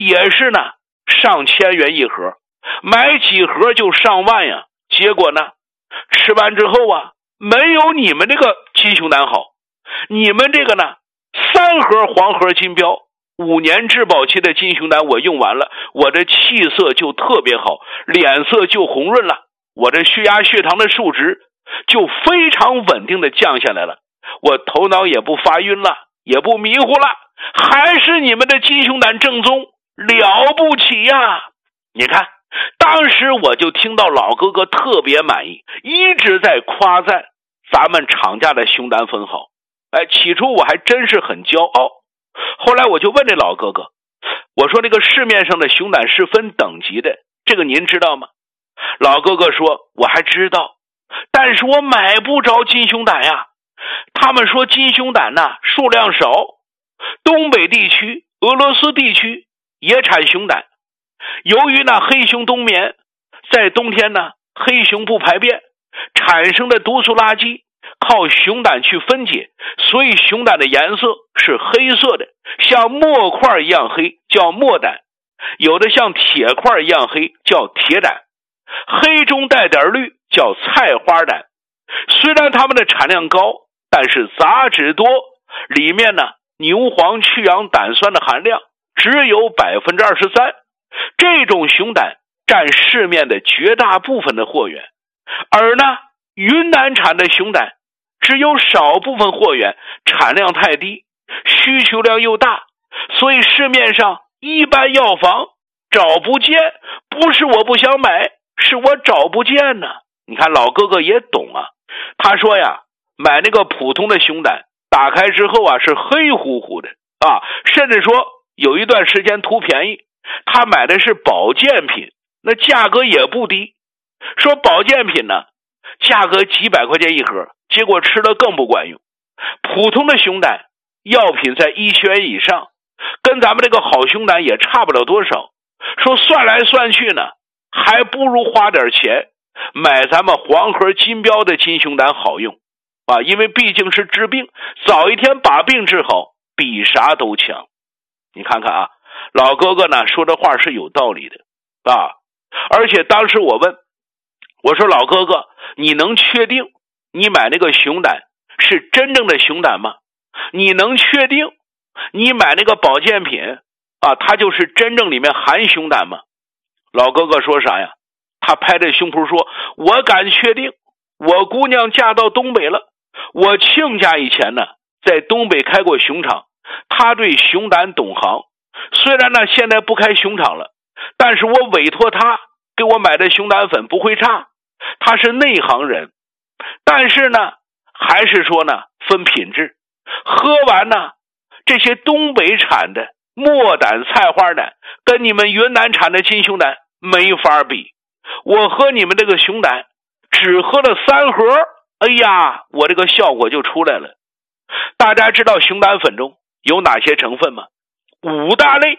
也是呢上千元一盒，买几盒就上万呀。结果呢，吃完之后啊，没有你们这个金熊胆好。你们这个呢，3盒黄盒金标5年质保期的金熊胆我用完了，我的气色就特别好，脸色就红润了，我的血压血糖的数值就非常稳定的降下来了，我头脑也不发晕了，也不迷糊了，还是你们的金熊胆正宗，了不起呀。你看当时我就听到老哥哥特别满意，一直在夸赞咱们厂家的熊胆粉好。起初我还真是很骄傲，后来我就问这老哥哥，我说这个市面上的熊胆是分等级的，这个您知道吗？老哥哥说我还知道，但是我买不着金熊胆呀。他们说金熊胆呢数量少，东北地区俄罗斯地区也产熊胆，由于呢黑熊冬眠，在冬天呢黑熊不排便产生的毒素垃圾靠熊胆去分解，所以熊胆的颜色是黑色的，像墨块一样黑叫墨胆，有的像铁块一样黑叫铁胆，黑中带点绿叫菜花胆。虽然它们的产量高，但是杂质多，里面呢牛黄去氧胆酸的含量只有 23%， 这种熊胆占市面的绝大部分的货源。而呢云南产的熊胆只有少部分货源，产量太低，需求量又大，所以市面上一般药房找不见，不是我不想买，是我找不见呢。你看老哥哥也懂啊，他说呀，买那个普通的熊胆打开之后啊是黑乎乎的啊，甚至说有一段时间图便宜，他买的是保健品，那价格也不低，说保健品呢价格几百块钱一盒，结果吃了更不管用。普通的熊胆药品在1000元以上，跟咱们这个好熊胆也差不了多少，说算来算去呢，还不如花点钱买咱们黄盒金标的金熊胆好用啊，因为毕竟是治病，早一天把病治好比啥都强。你看看啊，老哥哥呢说这话是有道理的啊。而且当时我问，我说老哥哥，你能确定你买那个熊胆是真正的熊胆吗？你能确定你买那个保健品啊，它就是真正里面含熊胆吗？老哥哥说啥呀？他拍着胸脯说，我敢确定，我姑娘嫁到东北了，我亲家以前呢在东北开过熊场，他对熊胆懂行，虽然呢现在不开熊场了，但是我委托他给我买的熊胆粉不会差，他是内行人。但是呢还是说呢分品质，喝完呢这些东北产的墨胆菜花胆跟你们云南产的金熊胆没法比，我喝你们这个熊胆只喝了3盒，哎呀我这个效果就出来了。大家知道熊胆粉中有哪些成分吗？5大类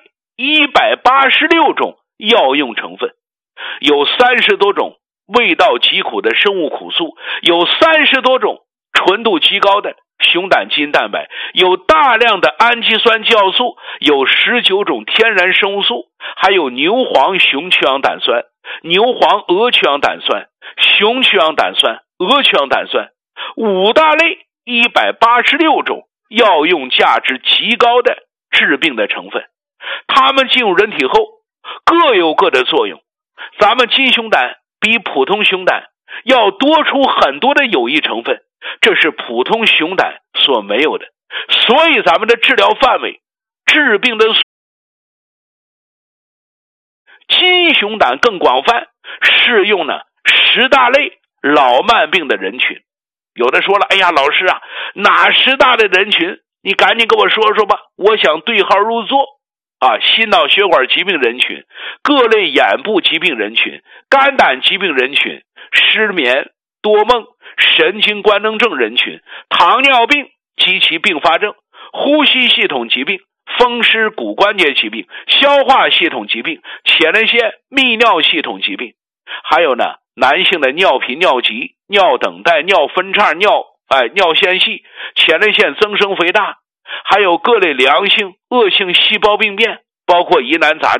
186种药用成分，有30多种味道极苦的生物苦素，有30多种纯度极高的熊胆基因蛋白，有大量的氨基酸酵素，有19种天然生物素，还有牛黄熊去氧胆酸、牛黄鹅去氧胆酸、熊去氧胆酸、鹅去氧胆酸，5大类186种药用价值极高的治病的成分，它们进入人体后各有各的作用。咱们金熊胆比普通熊胆要多出很多的有益成分，这是普通熊胆所没有的，所以咱们的治疗范围、治病的金熊胆更广泛，适用呢10大类老慢病的人群。有的说了，哎呀老师啊，哪10大的人群你赶紧跟我说说吧，我想对号入座啊，心脑血管疾病人群、各类眼部疾病人群、肝胆疾病人群、失眠、多梦、神经官能症人群、糖尿病及其并发症、呼吸系统疾病、风湿骨关节疾病、消化系统疾病、前列腺泌尿系统疾病，还有呢男性的尿频、尿急、尿等待、尿分叉、尿腺系、前列腺增生肥大，还有各类良性、恶性细胞病变，包括疑难杂症。